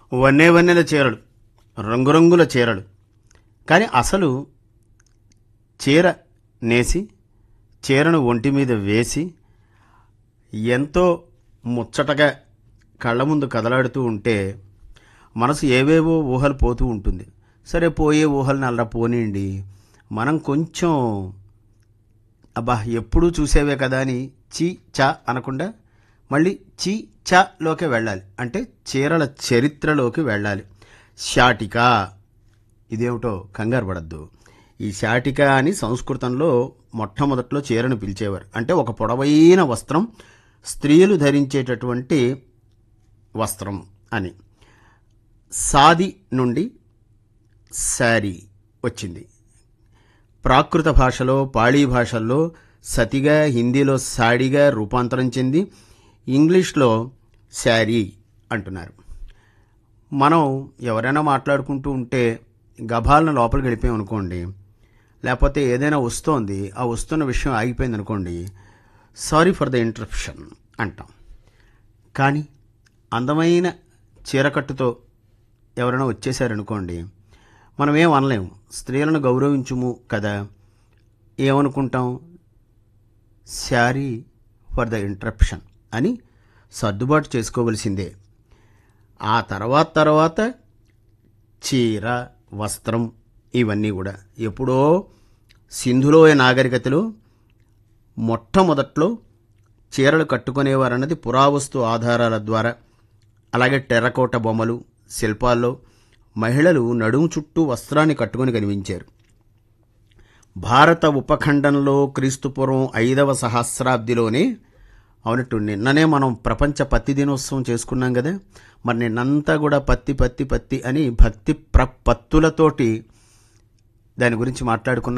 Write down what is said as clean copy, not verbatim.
వన్నెల చీరలు, రంగురంగుల చీరలు. కానీ అసలు చీర నేసి చీరను ఒంటి మీద వేసి ఎంతో ముచ్చటగా కళ్ళ ముందు కదలాడుతూ ఉంటే మనసు ఏవేవో ఊహలు పోతూ ఉంటుంది. సరే, పోయే ఊహలను అలా పోనీయండి, మనం కొంచెం అబ్బా ఎప్పుడూ చూసేవే కదా అని చీ చా అనకుండా మళ్ళీ చీ చాలోకి వెళ్ళాలి. అంటే చీరల చరిత్రలోకి వెళ్ళాలి. శాటిక, ఇదేమిటో కంగారు పడద్దు. ఈ శాటిక అని సంస్కృతంలో మొట్టమొదట్లో చీరను పిలిచేవారు. అంటే ఒక పొడవైన వస్త్రం, స్త్రీలు ధరించేటటువంటి వస్త్రం అని. సాది నుండి శారీ వచ్చింది. ప్రాకృత భాషలో, పాళీ భాషల్లో సతిగా, హిందీలో సాడీగా రూపాంతరం చెంది ఇంగ్లీష్లో శారీ అంటున్నారు. మనం ఎవరైనా మాట్లాడుకుంటూ ఉంటే గభాలను లోపలికి వెళ్ళిపోయాం అనుకోండి, లేకపోతే ఏదైనా వస్తోంది, ఆ వస్తున్న విషయం ఆగిపోయింది అనుకోండి, సారీ ఫర్ ద ఇంటరప్షన్ అంటాం. కానీ అందమైన చీరకట్టుతో ఎవరైనా వచ్చేసారనుకోండి, మనం ఏం అనలేము. స్త్రీలను గౌరవించుము కదా, ఏమనుకుంటాం? సారీ ఫర్ ద ఇంటరప్షన్ అని సర్దుబాటు చేసుకోవలసిందే. ఆ తర్వాత చీర, వస్త్రం ఇవన్నీ కూడా ఎప్పుడో సింధులోయ నాగరికతలో మొట్టమొదట్లో చీరలు కట్టుకునేవారన్నది పురావస్తు ఆధారాల ద్వారా, అలాగే టెర్రకోట బొమ్మలు, శిల్పాల్లో మహిళలు నడుము చుట్టూ వస్త్రాన్ని కట్టుకొని కనిపించారు. భారత ఉపఖండంలో క్రీస్తుపూర్వం 5వ సహస్రాబ్దిలోనే, అవునట్టు నిన్ననే మనం ప్రపంచ పత్తి దినోత్సవం చేసుకున్నాం కదా, మరి నిన్నంతా కూడా పత్తి పత్తి పత్తి అని భక్తి ప్రపత్తులతోటి దాని గురించి మాట్లాడుకున్నాం.